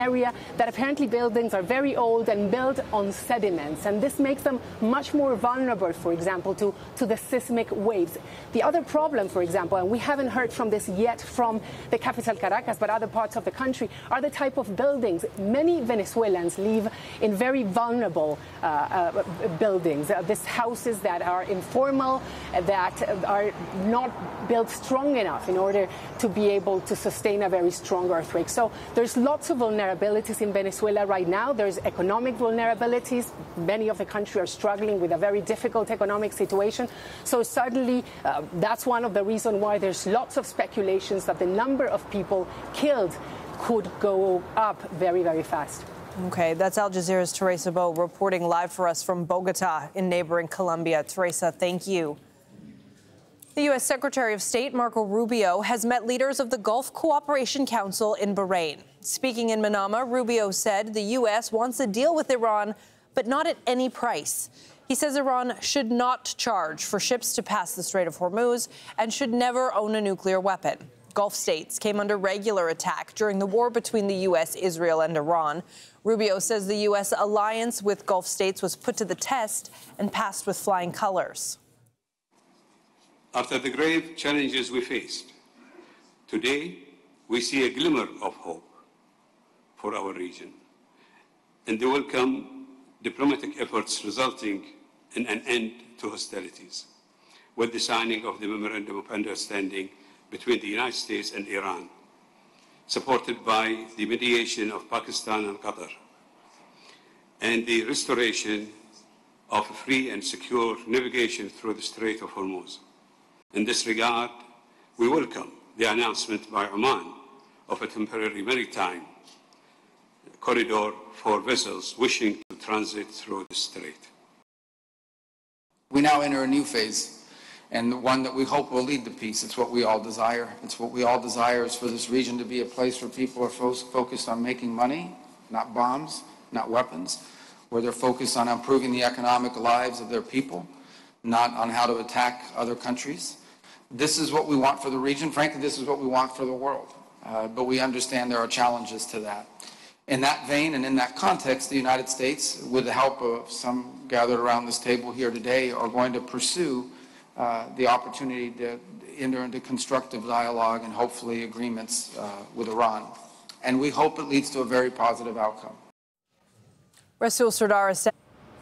area that apparently buildings are very old and built on sediments, and this makes them much more vulnerable, for example, to the seismic waves. The other problem, for example, and we haven't heard from this yet from the capital Caracas, but other parts of the country, are the type of buildings. Many Venezuelans live in very vulnerable buildings. These houses that are informal, that are not built strong enough in order to be able to sustain a very strong earthquake. So there's lots of vulnerabilities in Venezuela right now. There's economic vulnerabilities. Many of the country are struggling with a very difficult economic situation. So certainly that's one of the reasons why there's lots of speculations that the number of people killed could go up very, very fast. Okay, that's Al Jazeera's Teresa Bo reporting live for us from Bogota in neighboring Colombia. Teresa, thank you. The U.S. Secretary of State Marco Rubio has met leaders of the Gulf Cooperation Council in Bahrain. Speaking in Manama, Rubio said the U.S. wants a deal with Iran, but not at any price. He says Iran should not charge for ships to pass the Strait of Hormuz and should never own a nuclear weapon. Gulf states came under regular attack during the war between the U.S., Israel, and Iran. Rubio says the U.S. alliance with Gulf states was put to the test and passed with flying colors. After the grave challenges we faced, today we see a glimmer of hope for our region and the welcome diplomatic efforts resulting in an end to hostilities with the signing of the Memorandum of Understanding between the United States and Iran, supported by the mediation of Pakistan and Qatar, and the restoration of free and secure navigation through the Strait of Hormuz. In this regard, we welcome the announcement by Oman of a temporary maritime corridor for vessels wishing to transit through the strait. We now enter a new phase, and one that we hope will lead to peace. It's what we all desire. It's what we all desire, is for this region to be a place where people are focused on making money, not bombs, not weapons, where they're focused on improving the economic lives of their people, not on how to attack other countries. This is what we want for the region. Frankly, this is what we want for the world. But we understand there are challenges to that. In that vein and in that context, the United States, with the help of some gathered around this table here today, are going to pursue the opportunity to enter into constructive dialogue and hopefully agreements with Iran. And we hope it leads to a very positive outcome. Rasul Sardar said.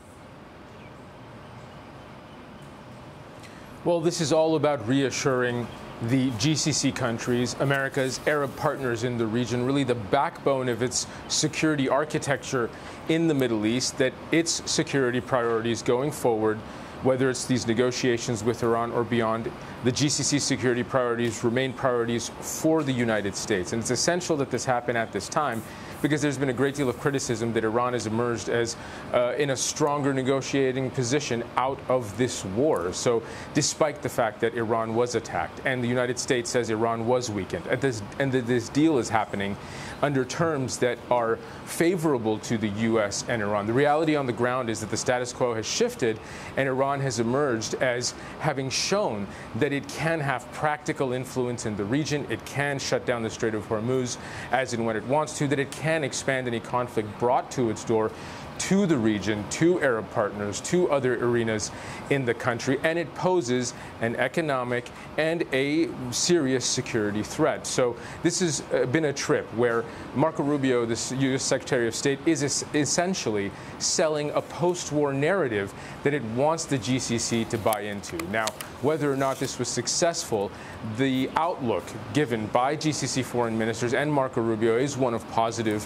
Well, this is all about reassuring the GCC countries, America's Arab partners in the region, really the backbone of its security architecture in the Middle East, that its security priorities going forward, whether it's these negotiations with Iran or beyond, the GCC security priorities remain priorities for the United States. And it's essential that this happen at this time, because there's been a great deal of criticism that Iran has emerged as in a stronger negotiating position out of this war. So despite the fact that Iran was attacked and the United States says Iran was weakened, and that this deal is happening under terms that are favorable to the U.S. and Iran. The reality on the ground is that the status quo has shifted, and Iran has emerged as having shown that it can have practical influence in the region. It can shut down the Strait of Hormuz as and when it wants to, that it can expand any conflict brought to its door to the region, to Arab partners, to other arenas in the country, and it poses an economic and a serious security threat. So this has been a trip where Marco Rubio, the U.S. Secretary of State, is essentially selling a post-war narrative that it wants the GCC to buy into. Now, whether or not this was successful, the outlook given by GCC foreign ministers and Marco Rubio is one of positive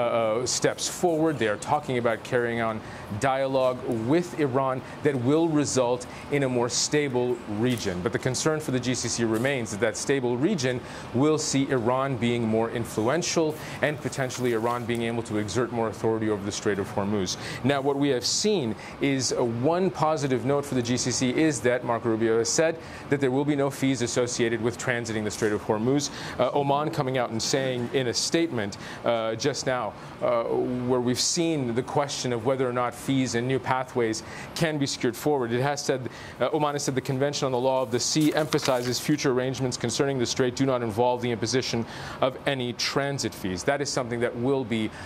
steps forward. They are talking about carrying on dialogue with Iran that will result in a more stable region. But the concern for the GCC remains that that stable region will see Iran being more influential and potentially Iran being able to exert more authority over the Strait of Hormuz. Now, what we have seen is one positive note for the GCC is that Marco Rubio has said that there will be no fees associated with transiting the Strait of Hormuz. Oman coming out and saying in a statement just now where we've seen the question of whether or not fees and new pathways can be secured forward. It has said, Oman has said, the Convention on the Law of the Sea emphasizes future arrangements concerning the strait do not involve the imposition of any transit fees. That is something that will be